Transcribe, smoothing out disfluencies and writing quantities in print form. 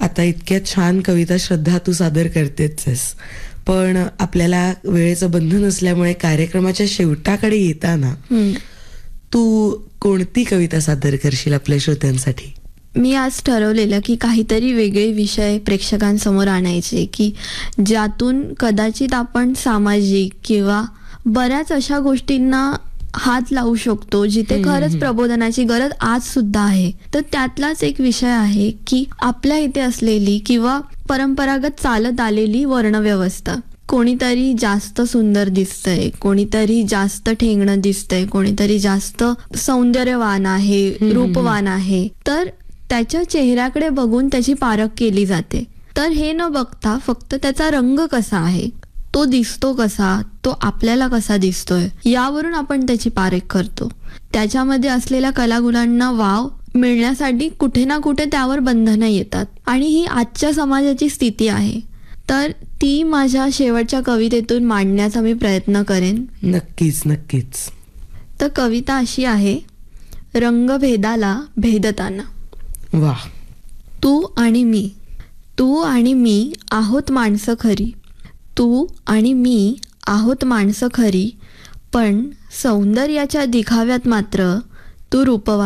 आता इतक्या छान कविता श्रद्धा तू सादर करतेच आहेस, पण आपल्याला वेळेचं बंधन असल्यामुळे कार्यक्रमाच्या शेवटाकडे येताना तू कोणती कविता सादर करशील आपल्या श्रोत्यांसाठी? मी आज ठरवलेलं की काहीतरी वेगळे विषय प्रेक्षकांसमोर आणायचे, की ज्यातून कदाचित आपण सामाजिक किंवा बऱ्याच अशा गोष्टींना हात लावू शकतो जिथे खरंच प्रबोधनाची गरज आज सुद्धा आहे. तर त्यातलाच एक विषय आहे की आपल्या इथे असलेली किंवा परंपरागत चालत आलेली वर्णव्यवस्था. कोणीतरी जास्त सुंदर दिसतंय, कोणीतरी जास्त ठेंगणं दिसतंय, कोणीतरी जास्त सौंदर्यवान आहे, रूपवान आहे, तर त्याच्या चेहऱ्याकडे बघून त्याची पारख केली जाते. तर हे न बघता फक्त त्याचा रंग कसा आहे, तो दिसतो कसा, तो आपल्याला कसा दिसतोय, यावरून आपण त्याची पारख करतो. त्याच्यामध्ये असलेल्या कलागुणांना वाव मिळण्यासाठी कुठे ना कुठे त्यावर बंधनं येतात आणि ही आजच्या समाजाची स्थिती आहे. तर ती माझ्या शेवटच्या कवितेतून मांडण्याचा मी प्रयत्न करेन. नक्कीच नक्कीच. तर कविता अशी आहे, रंगभेदाला भेदताना. वा. तू आणि मी आहोत माणसं खरी, तू आणि मी आहोत माणसं खरी, पण सौंदर्याच्या दिखाव्यात मात्र तू रूपवान